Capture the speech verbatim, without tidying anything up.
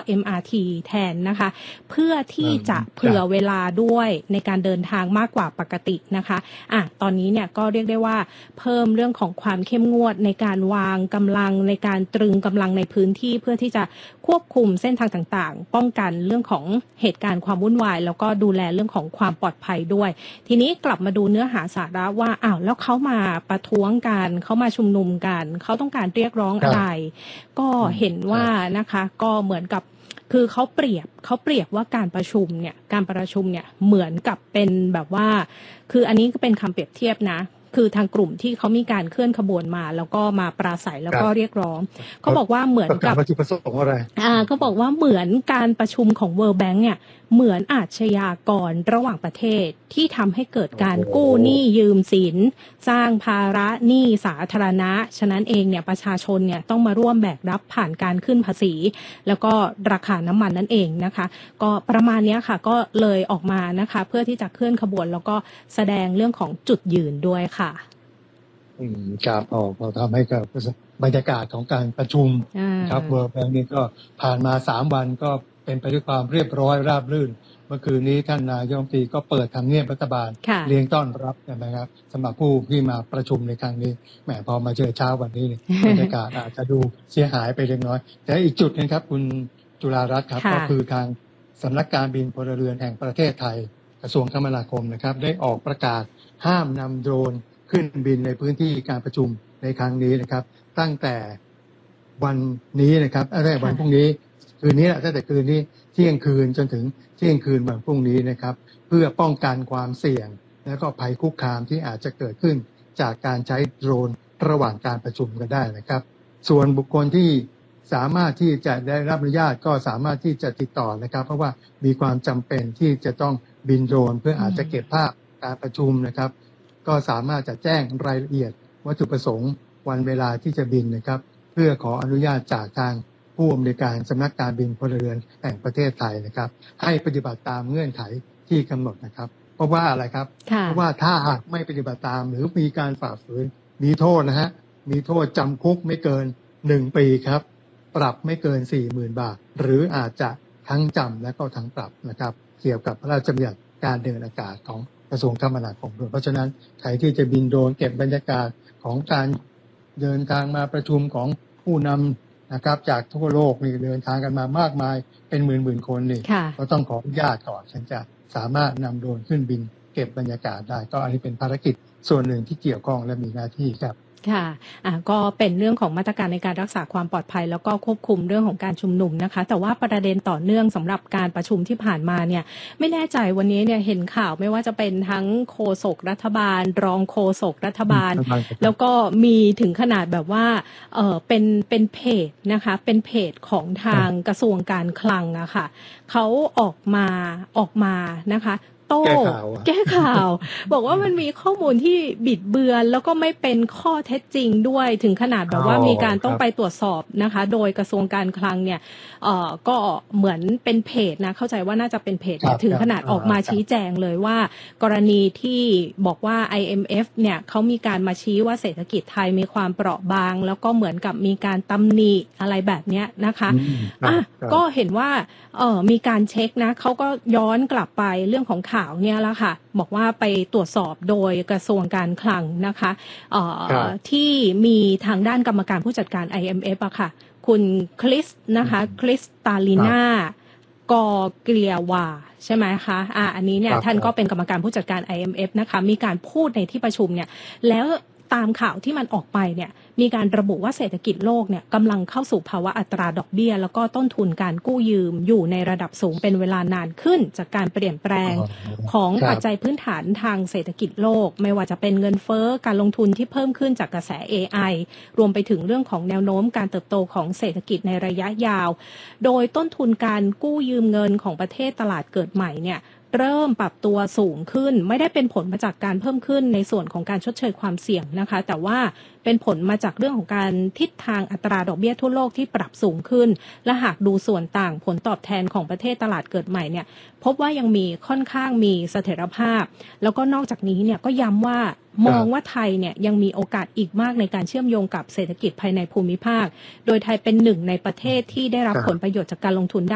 เอ็ม อาร์ ที แทนนะคะเพื่อที่จะเผื่อเวลาด้วยในการเดินทางมากกว่าปกตินะคะอ่ะตอนนี้เนี่ยก็เรียกได้ว่าเพิ่มเรื่องของความเข้มงวดในการวางกำลังในการตรึงกำลังในพื้นที่เพื่อที่จะควบคุมเส้นทางต่างๆป้องกันเรื่องของเหตุการณ์ความวุ่นวายแล้วก็ดูแลเรื่องของความปลอดภัยด้วยทีนี้กลับมาดูเนื้อหาสาระว่าอ้าวแล้วเขามาประท้วงกันเขามาชุมนุมกันเขาต้องการเรียกร้องอะไรก็เห็นว่านะคะก็เหมือนกับคือเขาเปรียบเขาเปรียบว่าการประชุมเนี่ยการประชุมเนี่ยเหมือนกับเป็นแบบว่าคืออันนี้ก็เป็นคำเปรียบเทียบนะคือทางกลุ่มที่เขามีการเคลื่อนขบวนมาแล้วก็มาปราศัยแล้วก็เรียกร้องเขาบอกว่าเหมือนกับวัตถุประสงค์อะไรอ่าเขาบอกว่าเหมือนการประชุมของ World Bank เนี่ยเหมือนอาชญากรระหว่างประเทศที่ทำให้เกิดการกู้หนี้ยืมสินสร้างภาระหนี้สาธารณะฉะนั้นเองเนี่ยประชาชนเนี่ยต้องมาร่วมแบกรับผ่านการขึ้นภาษีแล้วก็ราคาน้ำมันนั่นเองนะคะก็ประมาณนี้ค่ะก็เลยออกมานะคะเพื่อที่จะเคลื่อนขบวนแล้วก็แสดงเรื่องของจุดยืนด้วยค่ะอืมครับออกเราทำให้กับบรรยากาศของการประชุมครับเวิร์ลแบงค์นี้ก็ผ่านมาสามวันก็เป็นไปด้วยความเรียบร้อยราบรื่นเมื่อคืนนี้ท่านนายกรัฐมนตรีก็เปิดทำเนียบรัฐบาลเลี้ยงต้อนรับนะครับสำหรับผู้ที่มาประชุมในครั้งนี้แหมพอมาเจอเช้าวันนี้บรรยากาศอาจจะดูเสียหายไปเล็กน้อยแต่อีกจุดนึงครับคุณจุฬารัตน์ครับก็คือทางสำนักการบินพลเรือนแห่งประเทศไทยกระทรวงคมนาคมนะครับได้ออกประกาศห้ามนำโดรนขึ้นบินในพื้นที่การประชุมในครั้งนี้นะครับตั้งแต่วันนี้นะครับตั้งแต่วันพรุ่งนี้คืนนี้ตั้งแต่คืนนี้เที่ยงคืนจนถึงเที่ยงคืนวันพรุ่งนี้นะครับเพื่อป้องกันความเสี่ยงและก็ภัยคุกคามที่อาจจะเกิดขึ้นจากการใช้โดรนระหว่างการประชุมกันได้นะครับส่วนบุคคลที่สามารถที่จะได้รับอนุญาตก็สามารถที่จะติดต่อนะครับเพราะว่ามีความจำเป็นที่จะต้องบินโดรนเพื่ออาจจะเก็บภาพการประชุมนะครับก็สามารถจะแจ้งรายละเอียดวัตถุประสงค์วันเวลาที่จะบินนะครับเพื่อขออนุญาตจากทางผู้อำนวยการสำนักการบินพลเรือนแห่งประเทศไทยนะครับให้ปฏิบัติตามเงื่อนไขที่กำหนดนะครับเพราะว่าอะไรครับเพราะว่าถ้าหากไม่ปฏิบัติตามหรือมีการฝ่าฝืนมีโทษนะฮะมีโทษจำคุกไม่เกินหนึ่งปีครับปรับไม่เกิน สี่หมื่น บาทหรืออาจจะทั้งจำและก็ทั้งปรับนะครับเกี่ยวกับพระราชบัญญัติการเดินอากาศของกระทรวงคมนาคมด้วยเพราะฉะนั้นใครที่จะบินโดรนเก็บบรรยากาศของการเดินทางมาประชุมของผู้นำนะครับจากทั่วโลกนี่เดินทางกันมามากมายเป็นหมื่นๆคนนี่ก็ต้องขออนุญาตก่อนฉันจะสามารถนำโดรนขึ้นบินเก็บบรรยากาศได้ก็อันนี้เป็นภารกิจส่วนหนึ่งที่เกี่ยวข้องและมีหน้าที่ครับค่ะอ่ะก็เป็นเรื่องของมาตรการในการรักษาความปลอดภัยแล้วก็ควบคุมเรื่องของการชุมนุมนะคะแต่ว่าประเด็นต่อเนื่องสำหรับการประชุมที่ผ่านมาเนี่ยไม่แน่ใจวันนี้เนี่ยเห็นข่าวไม่ว่าจะเป็นทั้งโฆษกรัฐบาลรองโฆษกรัฐบาลแล้วก็มีถึงขนาดแบบว่าเออเป็นเป็นเพจนะคะเป็นเพจของทางกระทรวงการคลังอะค่ะเขาออกมาออกมานะคะโต้แก้ข่าวบอกว่ามันมีข้อมูลที่บิดเบือนแล้วก็ไม่เป็นข้อเท็จจริงด้วยถึงขนาดแบบว่ามีการต้องไปตรวจสอบนะคะโดยกระทรวงการคลังเนี่ยเอ่อก็เหมือนเป็นเพจนะเข้าใจว่าน่าจะเป็นเพจถึงขนาดออกมาชี้แจงเลยว่ากรณีที่บอกว่า ไอ เอ็ม เอฟ เนี่ยเขามีการมาชี้ว่าเศรษฐกิจไทยมีความเปราะบางแล้วก็เหมือนกับมีการตำหนิอะไรแบบเนี้ยนะคะอ่ะก็เห็นว่าเอ่อมีการเช็คนะเขาก็ย้อนกลับไปเรื่องของข่าวเนี่ยแล้วค่ะบอกว่าไปตรวจสอบโดยกระทรวงการคลังนะคะเอ่อที่มีทางด้านกรรมการผู้จัดการ ไอ เอ็ม เอฟ อะค่ะคุณคริสนะคะคริสตาลิน่ากอเกลียวาใช่ไหมคะอ่าอันนี้เนี่ยท่านก็เป็นกรรมการผู้จัดการ ไอ เอ็ม เอฟ นะคะมีการพูดในที่ประชุมเนี่ยแล้วตามข่าวที่มันออกไปเนี่ยมีการระบุว่าเศรษฐกิจโลกเนี่ยกำลังเข้าสู่ภาวะอัตราดอกเบี้ยแล้วก็ต้นทุนการกู้ยืมอยู่ในระดับสูงเป็นเวลานานขึ้นจากการเปลี่ยนแปลงของปัจจัยพื้นฐานทางเศรษฐกิจโลกไม่ว่าจะเป็นเงินเฟ้อการลงทุนที่เพิ่มขึ้นจากกระแส เอ ไอ รวมไปถึงเรื่องของแนวโน้มการเติบโตของเศรษฐกิจในระยะยาวโดยต้นทุนการกู้ยืมเงินของประเทศตลาดเกิดใหม่เนี่ยเริ่มปรับตัวสูงขึ้นไม่ได้เป็นผลมาจากการเพิ่มขึ้นในส่วนของการชดเชยความเสี่ยงนะคะแต่ว่าเป็นผลมาจากเรื่องของการทิศทางอัตราดอกเบี้ยทั่วโลกที่ปรับสูงขึ้นและหากดูส่วนต่างผลตอบแทนของประเทศตลาดเกิดใหม่เนี่ยพบว่ายังมีค่อนข้างมีเสถียรภาพแล้วก็นอกจากนี้เนี่ยก็ย้ำว่ามองว่าไทยเนี่ยยังมีโอกาสอีกมากในการเชื่อมโยงกับเศรษฐกิจภายในภูมิภาคโดยไทยเป็นหนึ่งในประเทศที่ได้รับผลประโยชน์จากการลงทุน